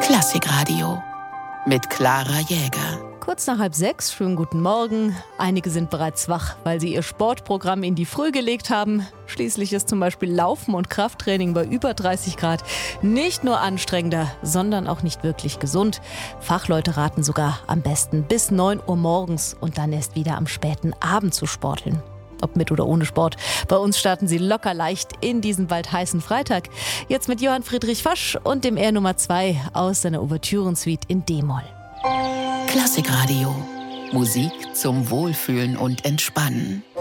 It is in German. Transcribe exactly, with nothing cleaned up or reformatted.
Klassikradio mit Clara Jäger. Kurz nach halb sechs, schönen guten Morgen. Einige sind bereits wach, weil sie ihr Sportprogramm in die Früh gelegt haben. Schließlich ist zum Beispiel Laufen und Krafttraining bei über dreißig Grad nicht nur anstrengender, sondern auch nicht wirklich gesund. Fachleute raten sogar am besten bis neun Uhr morgens und dann erst wieder am späten Abend zu sporteln. Ob mit oder ohne Sport. Bei uns starten sie locker leicht in diesen bald heißen Freitag. Jetzt mit Johann Friedrich Fasch und dem R Nummer zwei aus seiner Ouvertürensuite in D-Moll. Klassikradio. Musik zum Wohlfühlen und Entspannen.